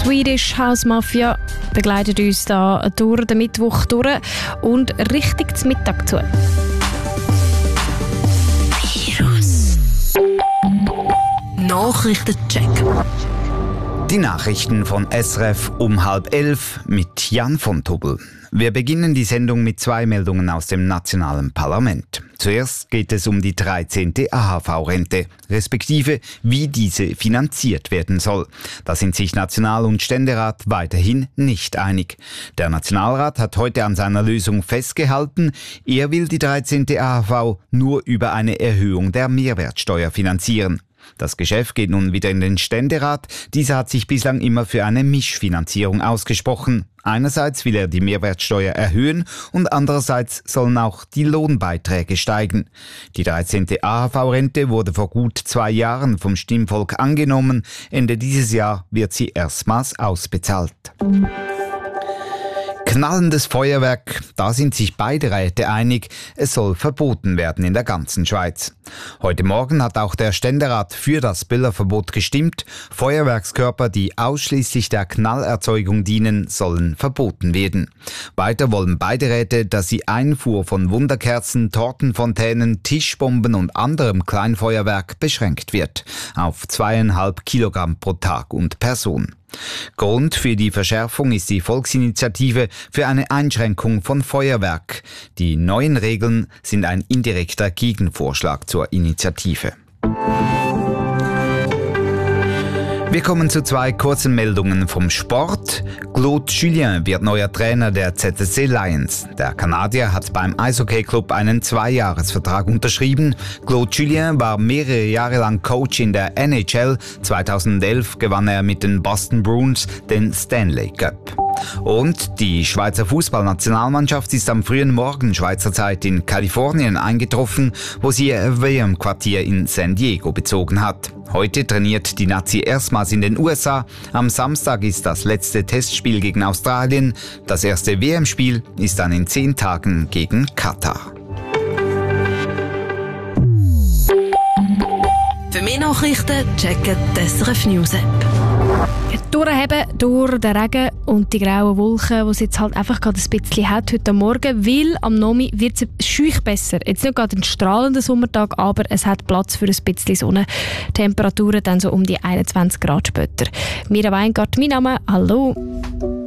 Swedish House Mafia begleitet uns da durch den Mittwoch durch und richtig zum Mittag zu. Nachrichtencheck. Die Nachrichten von SRF um 10:30 mit Jan von Tobel. Wir beginnen die Sendung mit 2 Meldungen aus dem nationalen Parlament. Zuerst geht es um die 13. AHV-Rente, respektive wie diese finanziert werden soll. Da sind sich National- und Ständerat weiterhin nicht einig. Der Nationalrat hat heute an seiner Lösung festgehalten, er will die 13. AHV nur über eine Erhöhung der Mehrwertsteuer finanzieren. Das Geschäft geht nun wieder in den Ständerat. Dieser hat sich bislang immer für eine Mischfinanzierung ausgesprochen. Einerseits will er die Mehrwertsteuer erhöhen und andererseits sollen auch die Lohnbeiträge steigen. Die 13. AHV-Rente wurde vor gut 2 Jahren vom Stimmvolk angenommen. Ende dieses Jahr wird sie erstmals ausbezahlt. Knallendes Feuerwerk, da sind sich beide Räte einig, es soll verboten werden in der ganzen Schweiz. Heute Morgen hat auch der Ständerat für das Böllerverbot gestimmt. Feuerwerkskörper, die ausschließlich der Knallerzeugung dienen, sollen verboten werden. Weiter wollen beide Räte, dass die Einfuhr von Wunderkerzen, Tortenfontänen, Tischbomben und anderem Kleinfeuerwerk beschränkt wird auf 2,5 Kilogramm pro Tag und Person. Grund für die Verschärfung ist die Volksinitiative für eine Einschränkung von Feuerwerk. Die neuen Regeln sind ein indirekter Gegenvorschlag zur Initiative. Wir kommen zu 2 kurzen Meldungen vom Sport. Claude Julien wird neuer Trainer der ZSC Lions. Der Kanadier hat beim Eishockey-Club einen 2-Jahres-Vertrag unterschrieben. Claude Julien war mehrere Jahre lang Coach in der NHL. 2011 gewann er mit den Boston Bruins den Stanley Cup. Und die Schweizer Fußballnationalmannschaft ist am frühen Morgen Schweizer Zeit in Kalifornien eingetroffen, wo sie ihr WM-Quartier in San Diego bezogen hat. Heute trainiert die Nazi erstmals in den USA. Am Samstag ist das letzte Testspiel gegen Australien. Das erste WM-Spiel ist dann in 10 Tagen gegen Katar. Für mehr Nachrichten checken die SRF News App. Durchheben durch den Regen und die grauen Wolken, die es jetzt halt einfach gerade ein bisschen hat heute Morgen, weil am Nomi wird es scheuch besser. Jetzt nicht gerade ein strahlender Sommertag, aber es hat Platz für ein bisschen Sonne. Temperaturen dann so um die 21 Grad später. Mira Weingart, mein Name, hallo.